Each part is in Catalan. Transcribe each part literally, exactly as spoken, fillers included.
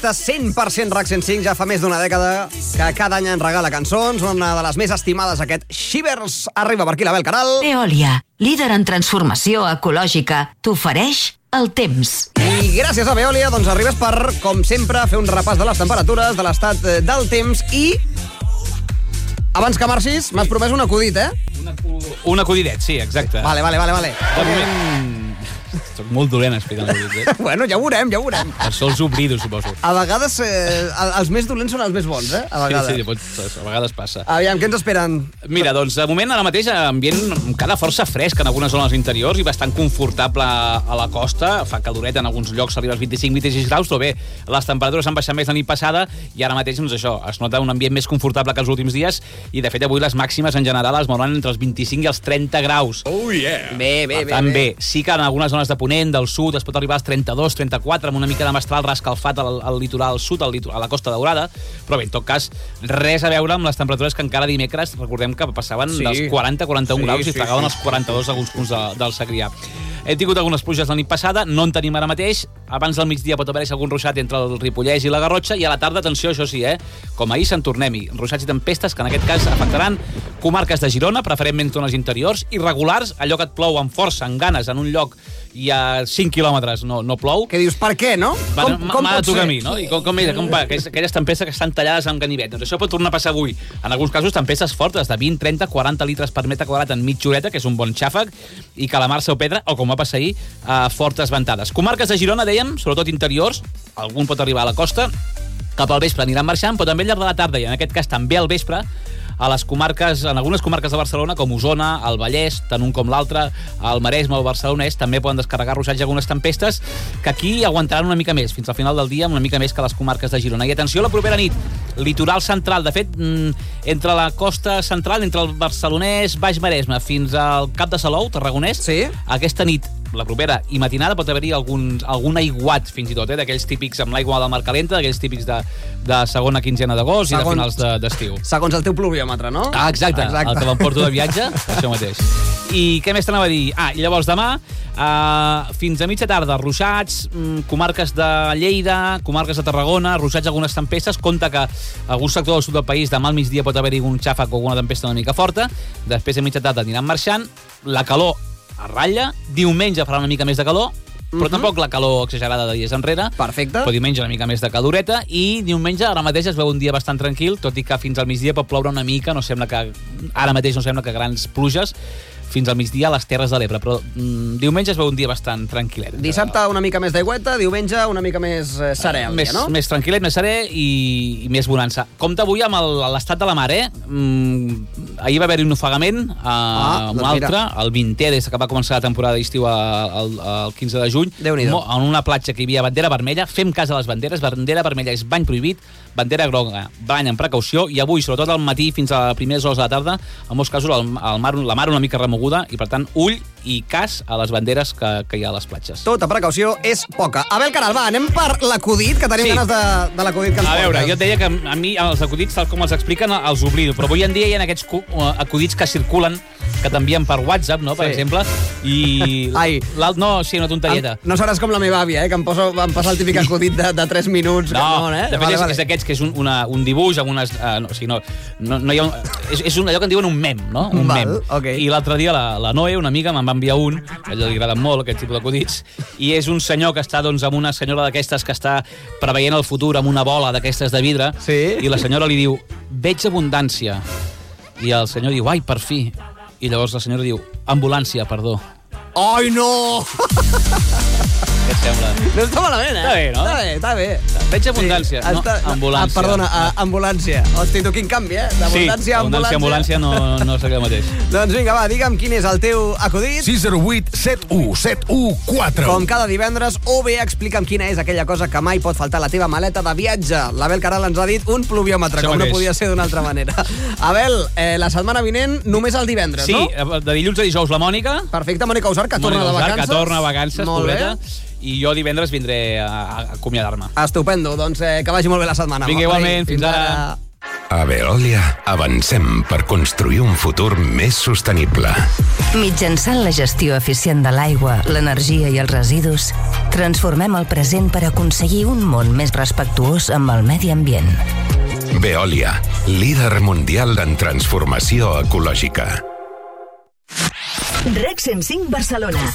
cent per cent RAC cent cinc, ja fa més d'una dècada que cada any ens regala cançons. Una de les més estimades, aquest Shivers. Arriba per aquí l'Abel Caral. Veolia, líder en transformació ecològica, t'ofereix el temps. I gràcies a Veolia, doncs arribes per, com sempre, fer un repàs de les temperatures, de l'estat del temps i... Abans que marxis, m'has promès un acudit, eh? Una, un acudidet, sí, exacte. Vale, vale, vale, vale. De moment... Soc molt dolent explicant acudits, eh? Bueno, ja ho veurem, ja ho veurem. Per això els oblido, suposo. A vegades eh, els més dolents són els més bons, eh? A vegades. Sí, sí, pots, a vegades passa. Aviam, què ens esperen? Mira, doncs, de moment, ara mateix, ambient encara força fresc en algunes zones interiors i bastant confortable a la costa. Fa caldoret, en alguns llocs arriba als vint-i-cinc vint-i-sis graus, però bé, les temperatures han baixat més la nit passada i ara mateix, doncs això, es nota un ambient més confortable que els últims dies i, de fet, avui les màximes en general es mouran entre els vint-i-cinc i els trenta graus. Oh, yeah! Bé, bé, bé. També, sí que en algunes zones de Ponent, del sud, es pot arribar als trenta-dos trenta-quatre, amb una mica de mestral rescalfat al, al litoral sud, al litoral, a la Costa Daurada, però bé, en tot cas, res a veure amb les temperatures que encara dimecres, recordem que passaven sí. dels quaranta a quaranta-un sí, graus i sí, fregaven sí, els quaranta-dos sí. alguns punts de, del Segrià. Hem tingut algunes pluges la nit passada, no en tenim ara mateix. Abans del migdia pot haver-hi algun ruixat entre el Ripollès i la Garrotxa, i a la tarda, atenció, això sí, eh? Com ahir, se'n tornem-hi. Ruixats i tempestes que en aquest cas afectaran comarques de Girona, preferentment zones interiors, irregulars, allò que et plou amb força, amb ganes, en un lloc i a cinc quilòmetres no, no plou. Què dius, per què, no? Com, com m'ha de tocar a mi, no? I com, com, com va? Aquelles, aquelles tempestes que estan tallades amb ganivet. Doncs això pot tornar a passar avui. En alguns casos, tempestes fortes, de vint, trenta, quaranta litres per metre quadrat en mitja horeta, que és un bon xàfec, i calamar-se o pedra, o com va passar ahir, a fortes ventades. Comarques de Girona, dèiem, sobretot interiors, algun pot arribar a la costa, cap al vespre aniran marxant, però també al llarg de la tarda, i en aquest cas també al vespre, a les comarques, en algunes comarques de Barcelona, com Osona, el Vallès, tant un com l'altre, el Maresme o el Barcelonès, també poden descarregar ruixats i algunes tempestes, que aquí aguantaran una mica més, fins al final del dia, una mica més que les comarques de Girona. I atenció, la propera nit, litoral central, de fet, entre la costa central, entre el Barcelonès, Baix Maresme, fins al Cap de Salou, Tarragonès, sí? Aquesta nit, la propera i matinada, pot haver-hi algun, algun aiguat, fins i tot, eh, d'aquells típics amb l'aigua del mar calenta, d'aquells típics de, de segona quinzena d'agost i de finals d'estiu. De, segons el teu pluviòmetre, no? Ah, exacte, exacte, el que m'emporto de viatge, això mateix. I què més t'anava a dir? Ah, i llavors demà, uh, fins a mitja tarda, ruixats, mm, comarques de Lleida, comarques de Tarragona, ruixats, algunes tempestes. Compte que a algun sector del sud del país demà al migdia pot haver-hi un xàfec o alguna tempesta una mica forta. Després a mitja tarda aniran marxant. La calor a ratlla. Diumenge farà una mica més de calor, però uh-huh. tampoc la calor exagerada de dies enrere. Perfecte. Però diumenge una mica més de caloreta i diumenge ara mateix es veu un dia bastant tranquil, tot i que fins al migdia pot ploure una mica, no sembla que ara mateix no sembla que grans pluges fins al migdia a les Terres de l'Ebre, però mm, diumenge es veu un dia bastant tranquil·let. Dissabte una mica més d'aigüeta, diumenge una mica més eh, serè, el més, dia, no? Més tranquil·let, més serè i, i més bonança. Compte avui amb l'estat de la mar, eh? Mm, ahir va haver-hi un ofegament, eh, ah, un doncs altre, mira. El vintè, des que va començar la temporada d'estiu el, el quinze de juny, en una platja que hi havia bandera vermella. Fem cas a les banderes, bandera vermella és bany prohibit, bandera groga, bany amb precaució, i avui, sobretot al matí fins a primeres hores de la tarda, en molts casos el, el mar, la mar una mica remoguda, i per tant, ull i cas a les banderes que, que hi ha a les platges. Tota precaució és poca. Abel Caral, va, anem per l'acudit, que tenim sí. ganes de, de l'acudit que ens A veure, portes. jo et deia que a mi els acudits, tal com els expliquen, els oblido, però avui en dia hi ha aquests acudits que circulen, que t'envien per WhatsApp, no?, per sí. exemple, i... Ai. No, sí, una tonterieta. No seràs com la meva àvia, eh, que em, poso, em passa el típic acudit de, de tres minuts. No, no eh? de fet vale, és, vale. és d'aquests que és un, una, un dibuix amb unes... Uh, no, o sigui, no, no, no hi ha un, és, és un, allò que en diuen un mem, no? Un Val, mem. Okay. I l'altre dia la, la Noe, una amiga, me'n va enviar un, a ella li agraden molt aquest tipus d'acudits, i és un senyor que està doncs, amb una senyora d'aquestes que està preveient el futur amb una bola d'aquestes de vidre, sí? I la senyora li diu, veig abundància. I el senyor diu, ai, per fi. I llavors la senyora diu, ambulància, perdó. Ai, no! Què et sembla? No està malament, eh? Està bé, no? Està bé, està bé. Veig abundància, sí, no, està... ambulància. Ah, perdona, a, ambulància. Hosti, tu quin canvi, eh? D'abundància sí, a ambulància. Sí, ambulància no, no seria el mateix. Doncs vinga, va, digue'm quin és el teu acudit. sis zero vuit set u set u quatre. Com cada divendres, o bé explica'm quina és aquella cosa que mai pot faltar a la teva maleta de viatge. L'Abel Caral ens ha dit un pluviòmetre, com no podia ser d'una altra manera. Abel, eh, la setmana vinent només el divendres, sí, no? Sí, de dilluns a dijous la Mònica. Perfecte, Mònica Usar, que torna de vacances. Que torna a vacances, molt pobreta. Bé. I jo divendres vindré a, a acomiadar-me. Estupendo, doncs eh, que vagi molt bé la setmana. Vinga, igualment, fins, fins ara. ara. A Veolia avancem per construir un futur més sostenible. Mitjançant la gestió eficient de l'aigua, l'energia i els residus, transformem el present per aconseguir un món més respectuós amb el medi ambient. Veolia, líder mundial en transformació ecològica. REC cent cinc Barcelona.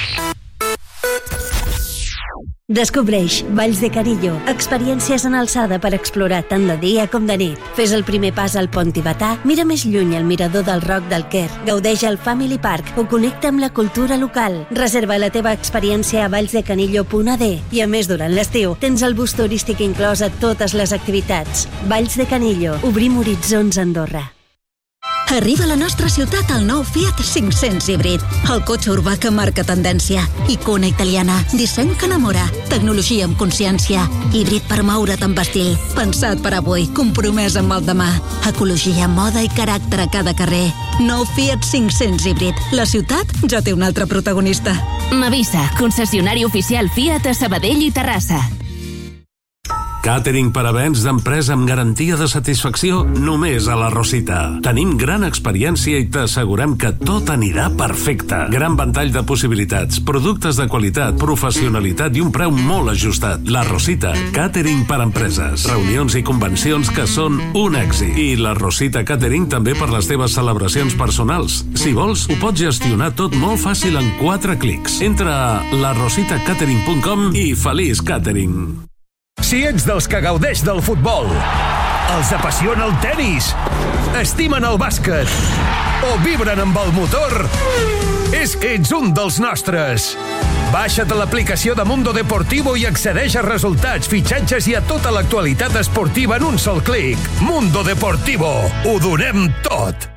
Descobreix Valls de Canillo, experiències en alçada per explorar tant de dia com de nit. Fes el primer pas al Pont Tibetà, mira més lluny el mirador del Roc del Quer, gaudeix al Family Park o connecta amb la cultura local. Reserva la teva experiència a vallsdecanillo punt a d i a més durant l'estiu tens el bus turístic inclòs a totes les activitats. Valls de Canillo, obrim horitzons a Andorra. Arriba a la nostra ciutat el nou Fiat cinc-cents híbrid, el cotxe urbà que marca tendència. Icona italiana, disseny que enamora, tecnologia amb consciència, híbrid per moure't amb estil, pensat per avui, compromès amb el demà. Ecologia, moda i caràcter a cada carrer. Nou Fiat cinc-cents híbrid. La ciutat ja té un altre protagonista. Mavisa, concessionari oficial Fiat a Sabadell i Terrassa. Càtering per a events d'empresa amb garantia de satisfacció només a la Rosita. Tenim gran experiència i t'assegurem que tot anirà perfecte. Gran ventall de possibilitats, productes de qualitat, professionalitat i un preu molt ajustat. La Rosita, càtering per a empreses, reunions i convencions que són un èxit. I la Rosita Càtering també per les teves celebracions personals. Si vols, ho pots gestionar tot molt fàcil en quatre clics. Entra a la rosita catering punt com i feliç càtering. Si ets dels que gaudeix del futbol, els apassiona el tenis, estimen el bàsquet o vibren amb el motor, és que ets un dels nostres. Baixa't a l'aplicació de Mundo Deportivo i accedeix a resultats, fitxatges i a tota l'actualitat esportiva en un sol clic. Mundo Deportivo. Ho donem tot.